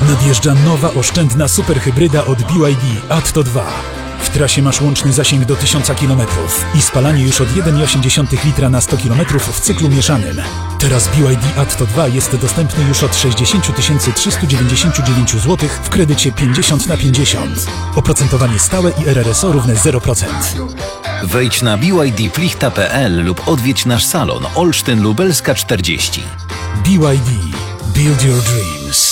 Nadjeżdża nowa, oszczędna superhybryda od BYD Atto 2. W trasie masz łączny zasięg do 1000 km i spalanie już od 1,8 litra na 100 km w cyklu mieszanym. Teraz BYD Atto 2 jest dostępny już od 60 399 zł w kredycie 50/50. Oprocentowanie stałe i RRSO równe 0%. Wejdź na bydplichta.pl lub odwiedź nasz salon Olsztyn Lubelska 40. BYD. Build your dreams.